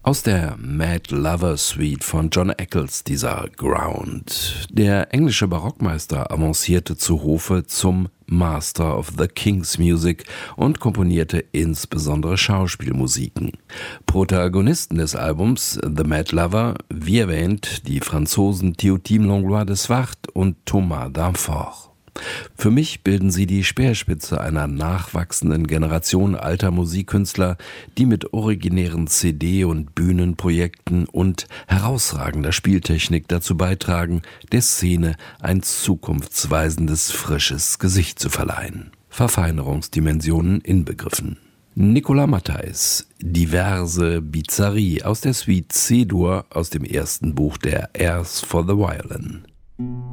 Aus der Mad Lover Suite von John Eccles, dieser Ground. Der englische Barockmeister avancierte zu Hofe zum Master of the King's Music und komponierte insbesondere Schauspielmusiken. Protagonisten des Albums The Mad Lover, wie erwähnt, die Franzosen Théotime Langlois de Swart und Thomas d'Amfort. Für mich bilden sie die Speerspitze einer nachwachsenden Generation alter Musikkünstler, die mit originären CD- und Bühnenprojekten und herausragender Spieltechnik dazu beitragen, der Szene ein zukunftsweisendes, frisches Gesicht zu verleihen. Verfeinerungsdimensionen inbegriffen. Nicolas Matthijs, diverse Bizarrie aus der Suite C-Dur aus dem ersten Buch der Airs for the Violin.